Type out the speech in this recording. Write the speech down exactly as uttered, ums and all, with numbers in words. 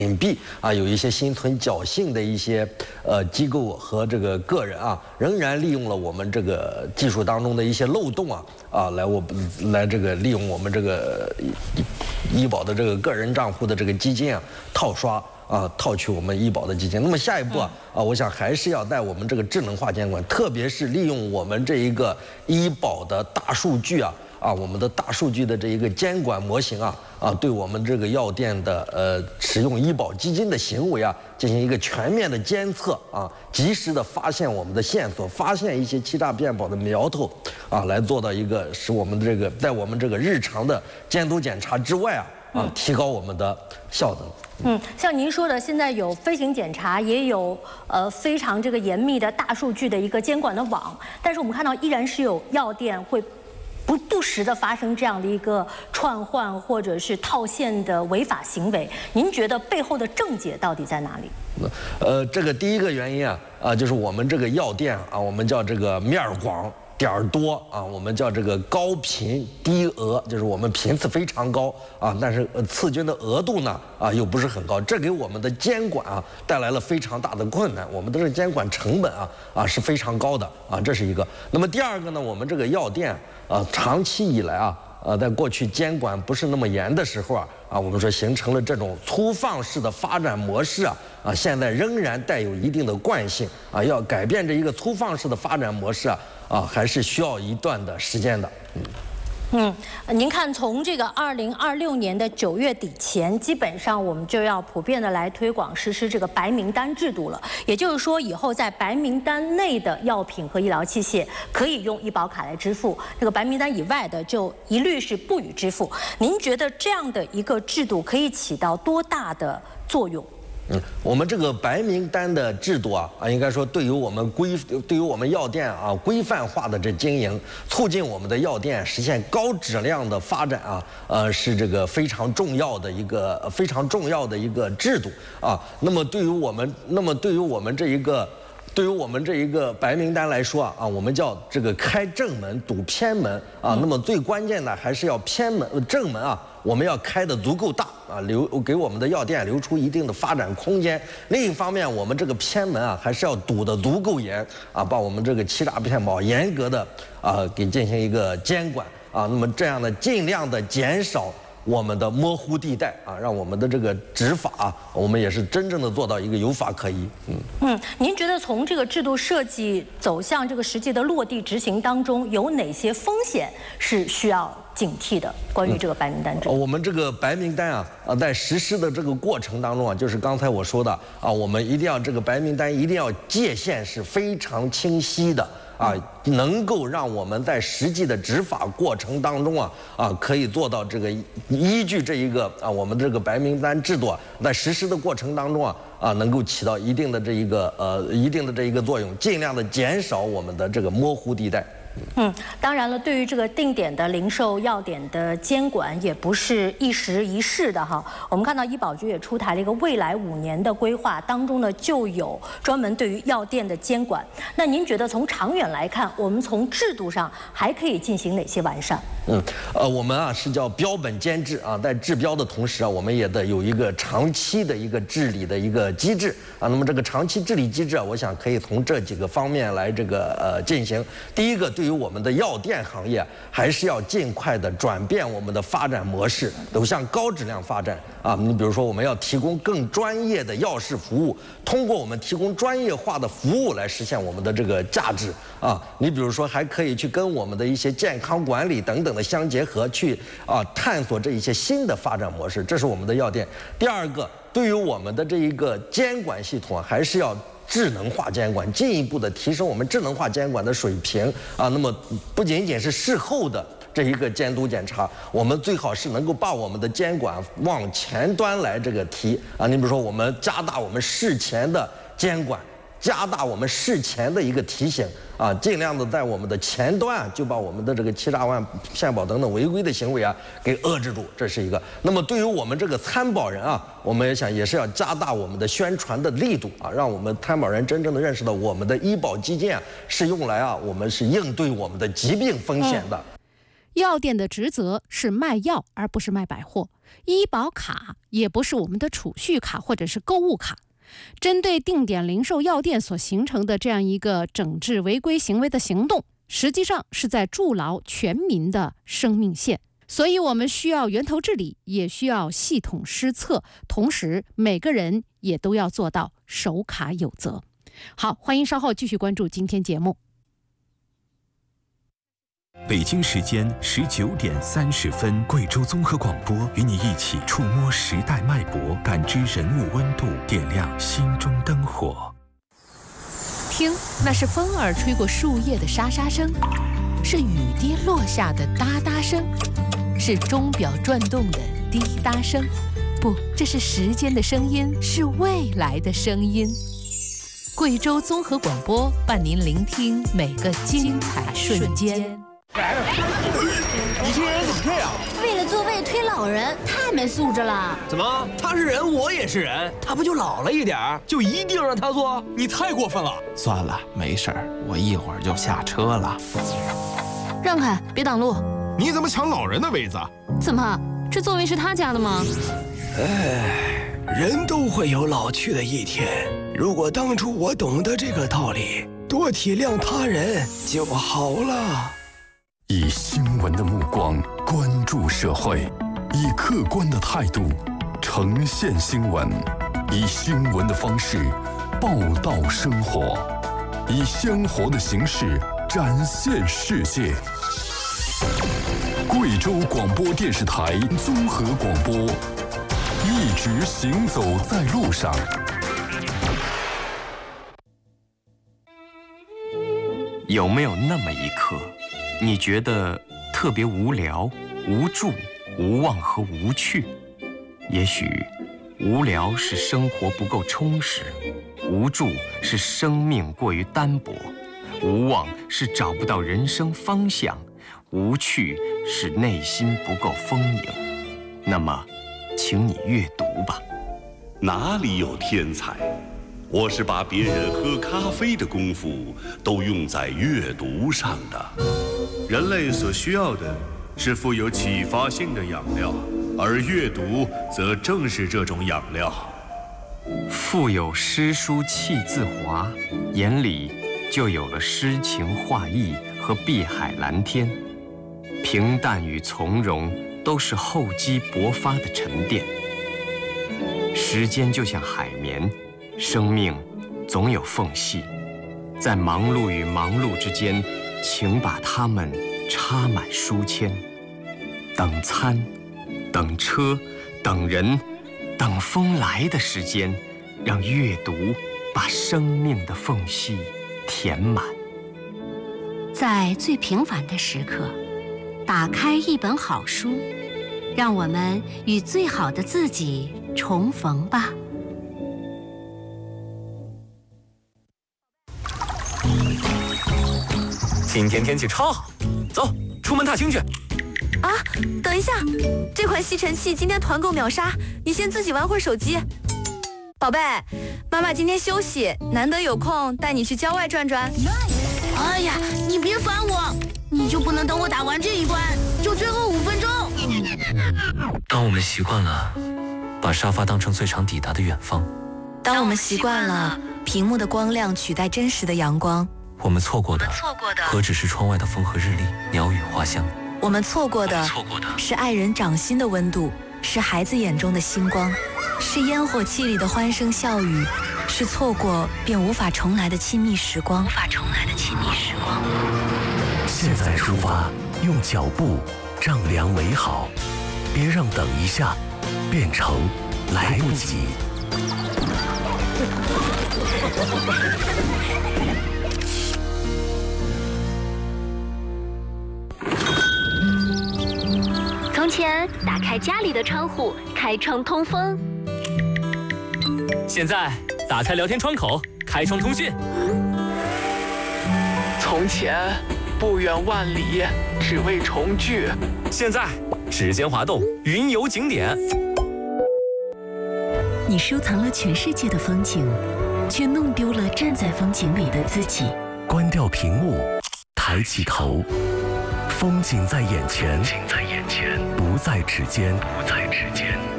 隐蔽啊，有一些心存侥幸的一些呃机构和这个个人啊，仍然利用了我们这个技术当中的一些漏洞啊啊，来我来这个利用我们这个医保的这个个人账户的这个基金啊套刷啊套取我们医保的基金。那么下一步啊啊，我想还是要带我们这个智能化监管，特别是利用我们这一个医保的大数据啊。啊，我们的大数据的这一个监管模型啊，啊，对我们这个药店的呃使用医保基金的行为啊，进行一个全面的监测啊，及时的发现我们的线索，发现一些欺诈骗保的苗头啊，来做到一个使我们的这个在我们这个日常的监督检查之外啊，啊，提高我们的效能。 嗯，像您说的，现在有飞行检查，也有呃非常这个严密的大数据的一个监管的网，但是我们看到依然是有药店会。不不时的发生这样的一个串换或者是套现的违法行为，您觉得背后的症结到底在哪里？ 呃，这个第一个原因啊，啊，就是我们这个药店啊，我们叫这个面儿广。点儿多啊，我们叫这个高频低额，就是我们频次非常高啊，但是呃次均的额度呢啊又不是很高，这给我们的监管啊带来了非常大的困难，我们的这个监管成本啊啊是非常高的啊，这是一个。那么第二个呢，我们这个药店啊长期以来啊。呃，在过去监管不是那么严的时候啊，啊，我们说形成了这种粗放式的发展模式啊，啊，现在仍然带有一定的惯性啊，要改变这一个粗放式的发展模式啊，啊，还是需要一段的时间的。嗯。 嗯，您看，从这个二零二六年的九月底前，基本上我们就要普遍的来推广实施这个白名单制度了。也就是说，以后在白名单内的药品和医疗器械可以用医保卡来支付，这个白名单以外的就一律是不予支付。您觉得这样的一个制度可以起到多大的作用？ 嗯，我们这个白名单的制度啊，啊，应该说对于我们规，对于我们药店啊规范化的这经营，促进我们的药店实现高质量的发展啊，呃，是这个非常重要的一个非常重要的一个制度啊。那么对于我们，那么对于我们这一个。对于我们这一个白名单来说啊，啊，我们叫这个开正门堵偏门啊。那么最关键的还是要偏门正门啊，我们要开得足够大啊，留给我们的药店留出一定的发展空间。另一方面，我们这个偏门啊，还是要堵得足够严啊，把我们这个欺诈骗保严格的啊给进行一个监管啊。那么这样呢，尽量的减少。我们的模糊地带啊，让我们的这个执法、啊，我们也是真正的做到一个有法可依。嗯嗯，您觉得从这个制度设计走向这个实际的落地执行当中，有哪些风险是需要警惕的？关于这个白名单制度、 嗯，我们这个白名单啊，啊，在实施的这个过程当中啊，就是刚才我说的啊，我们一定要这个白名单一定要界限是非常清晰的。啊，能够让我们在实际的执法过程当中啊啊，可以做到这个依据这一个啊我们这个白名单制度啊，在实施的过程当中啊啊，能够起到一定的这一个呃一定的这一个作用，尽量的减少我们的这个模糊地带。 嗯，当然了，对于这个定点的零售药点的监管，也不是一时一事的哈。我们看到医保局也出台了一个未来五年的规划，当中呢就有专门对于药店的监管。那您觉得从长远来看，我们从制度上还可以进行哪些完善？ 嗯，呃，我们啊是叫标本兼治啊，在治标的同时啊，我们也得有一个长期的一个治理的一个机制啊。那么这个长期治理机制啊，我想可以从这几个方面来这个呃进行。第一个，对于我们的药店行业，还是要尽快的转变我们的发展模式，走向高质量发展啊。你比如说，我们要提供更专业的药事服务，通过我们提供专业化的服务来实现我们的这个价值啊。你比如说，还可以去跟我们的一些健康管理等等的相结合，去啊探索这一些新的发展模式，这是我们的药店。第二个，对于我们的这一个监管系统啊，还是要智能化监管，进一步的提升我们智能化监管的水平啊。那么不仅仅是事后的这一个监督检查，我们最好是能够把我们的监管往前端来这个提啊。你比如说，我们加大我们事前的监管，加大我们事前的一个提醒啊，尽量的在我们的前端啊，就把我们的这个欺诈骗骗保等等违规的行为啊给遏制住，这是一个。那么对于我们这个参保人啊，我们也想也是要加大我们的宣传的力度啊，让我们参保人真正的认识到我们的医保基金啊是用来啊，我们是应对我们的疾病风险的。嗯药店的职责是卖药，而不是卖百货。医保卡也不是我们的储蓄卡或者是购物卡。针对定点零售药店所形成的这样一个整治违规行为的行动，实际上是在筑牢全民的生命线。所以我们需要源头治理，也需要系统施策，同时每个人也都要做到守卡有责。好，欢迎稍后继续关注今天节目。 北京时间十九点三十分，贵州综合广播与你一起触摸时代脉搏，感知人物温度，点亮心中灯火。 听，那是风儿吹过树叶的沙沙声，是雨滴落下的哒哒声，是钟表转动的滴答声。不，这是时间的声音，是未来的声音。贵州综合广播伴您聆听每个精彩瞬间。 你这人怎么这样？ 为了座位推老人，太没素质了。 怎么？他是人，我也是人，他不就老了一点儿，就一定让他坐？你太过分了！ 算了，没事儿，我一会儿就下车了。 让开，别挡路！ 你怎么抢老人的位子？ 怎么，这座位是他家的吗？ 哎，人都会有老去的一天。如果当初我懂得这个道理，多体谅他人就好了。 以新闻的目光关注社会，以客观的态度呈现新闻，以新闻的方式报道生活，以鲜活的形式展现世界。贵州广播电视台综合广播，一直行走在路上。 有没有那么一刻，你觉得特别无聊、无助、无望和无趣？也许无聊是生活不够充实，无助是生命过于单薄，无望是找不到人生方向，无趣是内心不够丰盈。那么，请你阅读吧。 哪里有天才？我是把别人喝咖啡的功夫都用在阅读上的。 人类所需要的是富有启发性的养料，而阅读则正是这种养料。 腹有诗书气自华，眼里就有了诗情画意和碧海蓝天。平淡与从容都是厚积薄发的沉淀。时间就像海绵，生命总有缝隙，在忙碌与忙碌之间，请把它们插满书签。等餐，等车，等人，等风来的时间，让阅读把生命的缝隙填满。 在最平凡的时刻，打开一本好书，让我们与最好的自己重逢吧。 今天天气超好，走，出门踏青去。 啊，等一下，这款吸尘器今天团购秒杀，你先自己玩会儿手机。宝贝，妈妈今天休息，难得有空带你去郊外转转。 哎呀，你别烦我，你就不能等我打完这一关，就最后五分钟？ 当我们习惯了把沙发当成最长抵达的远方， 当我们习惯了屏幕的光亮取代真实的阳光， 我们错过的何止是窗外的风和日丽、鸟语花香？ 我们错过的是爱人掌心的温度，是孩子眼中的星光，是烟火气里的欢声笑语，是错过便无法重来的亲密时光。无法重来的亲密时光。 现在出发，用脚步丈量美好，别让等一下变成来不及。 从前，打开家里的窗户，开窗通风。 现在，打开聊天窗口，开窗通讯。 从前，不远万里，只为重聚。 现在，指尖滑动，云游景点。 你收藏了全世界的风景，却弄丢了站在风景里的自己。 关掉屏幕，抬起头， 风景在眼前， 景在眼前， 不在指尖， 不在指尖。